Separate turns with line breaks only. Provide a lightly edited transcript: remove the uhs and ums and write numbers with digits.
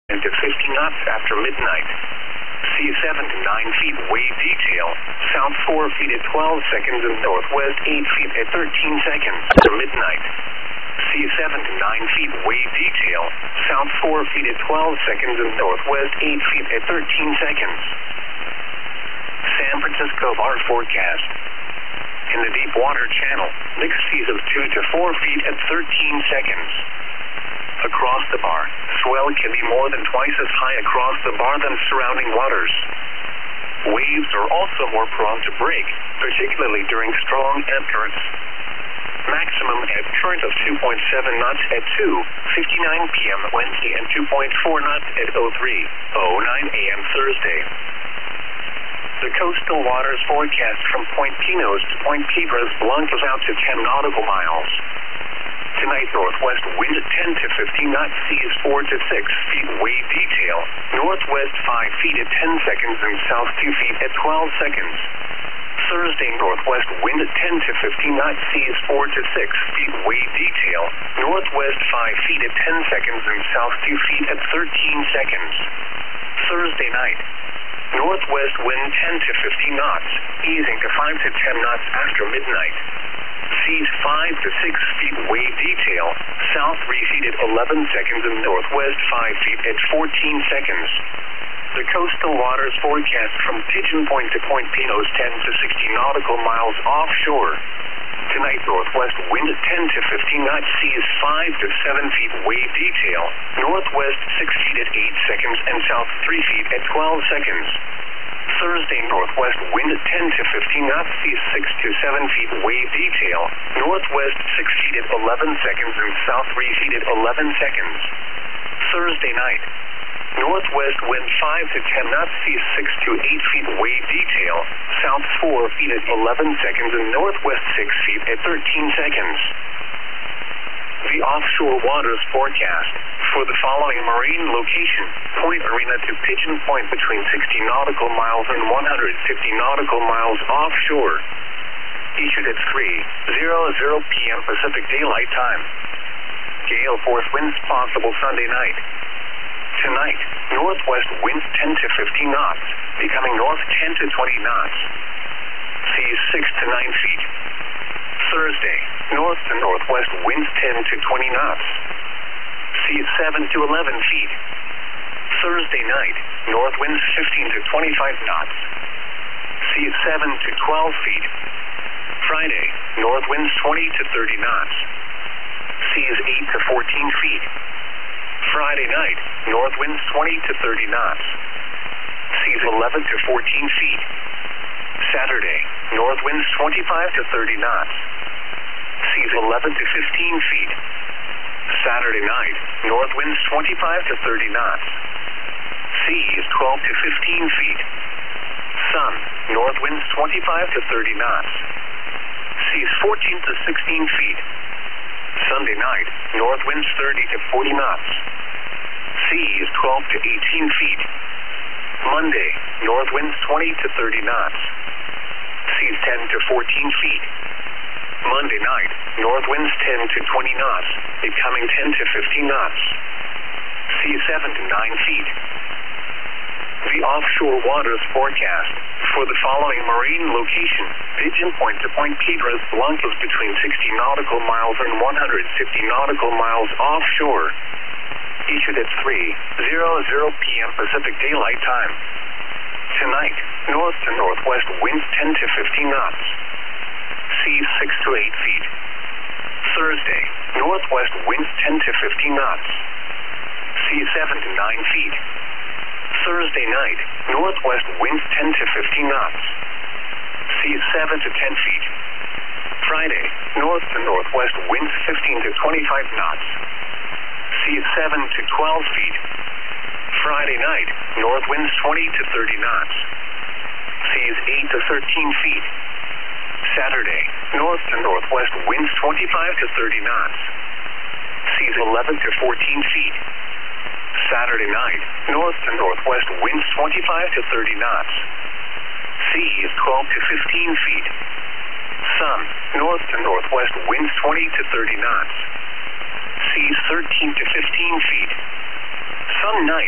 to 50 knots after midnight. Seas 7 to 9 feet wave detail, south 4 feet at 12 seconds and northwest 8 feet at 13 seconds after midnight. Seas 7 to 9 feet wave detail, south 4 feet at 12 seconds and northwest 8 feet at 13 seconds. San Francisco bar forecast. In the deep water channel, mixed seas of 2 to 4 feet at 13 seconds. Across the bar, swell can be more than twice as high across the bar than surrounding waters. Waves are also more prone to break, particularly during strong ebb currents. Maximum ebb current of 2.7 knots at 2:59 p.m. Wednesday and 2.4 knots at 03:09 a.m. Thursday. The coastal waters forecast from Point Pinos to Point Piedras Blancas out to 10 nautical miles. Tonight, northwest wind at 10 to 15 knots, seas 4 to 6 feet wave detail, northwest 5 feet at 10 seconds and south 2 feet at 12 seconds. Thursday, northwest wind at 10 to 15 knots, seas 4 to 6 feet wave detail, northwest 5 feet at 10 seconds and south 2 feet at 13 seconds. Thursday night, northwest wind 10 to 15 knots, easing to 5 to 10 knots after midnight. Seas 5 to 6 feet wave detail, south 3 feet at 11 seconds and northwest 5 feet at 14 seconds. The coastal waters forecast from Pigeon Point to Point Pinos 10 to 60 nautical miles offshore. Tonight, northwest wind at 10 to 15 knots, seas 5 to 7 feet wave detail, northwest 6 feet at 8 seconds and south 3 feet at 12 seconds. Thursday, northwest wind at 10 to 15 knots, seas 6 to 7 feet wave detail, northwest 6 feet at 11 seconds and south 3 feet at 11 seconds. Thursday night, northwest wind 5 to 10 knots, seas 6 to 8 feet wave detail, south 4 feet at 11 seconds and northwest 6 feet at 13 seconds. The offshore waters forecast. For the following marine location, Point Arena to Pigeon Point between 60 nautical miles and 150 nautical miles offshore. Issued at 3:00 p.m. Pacific Daylight Time. Gale force winds possible Sunday night. Tonight, northwest winds 10 to 15 knots, becoming north 10 to 20 knots. Seas 6 to 9 feet. Thursday, north to northwest winds 10 to 20 knots. Seas 7 to 11 feet. Thursday night, north winds 15 to 25 knots. Seas 7 to 12 feet. Friday, north winds 20 to 30 knots. Seas 8 to 14 feet. Friday night, north winds 20 to 30 knots. Seas 11 to 14 feet. Saturday, north winds 25 to 30 knots. Seas 11 to 15 feet. Saturday night, north winds 25 to 30 knots. Seas 12 to 15 feet. Sun, north winds 25 to 30 knots. Seas 14 to 16 feet. Sunday night, north winds 30 to 40 knots. Seas 12 to 18 feet. Monday, north winds 20 to 30 knots. Seas 10 to 14 feet. Monday night, north winds 10 to 20 knots, becoming 10 to 15 knots. Seas 7 to 9 feet. The offshore waters forecast. For the following marine location, Pigeon Point to Point Piedras Blancas between 60 nautical miles and 150 nautical miles offshore. Issued at 3:00 p.m. Pacific Daylight Time. Tonight, north to northwest winds 10 to 15 knots. Seas 6 to 8 feet. Thursday, northwest winds 10 to 15 knots. Seas 7 to 9 feet. Thursday night, northwest winds 10 to 15 knots. Seas 7 to 10 feet. Friday, north to northwest winds 15 to 25 knots. Seas 7 to 12 feet. Friday night, north winds 20 to 30 knots. Seas 8 to 13 feet. Saturday, north to northwest winds 25 to 30 knots. Seas 11 to 14 feet. Saturday night, north to northwest winds 25 to 30 knots. Seas 12 to 15 feet. Sun, north to northwest winds 20 to 30 knots. Seas 13 to 15 feet. Some night.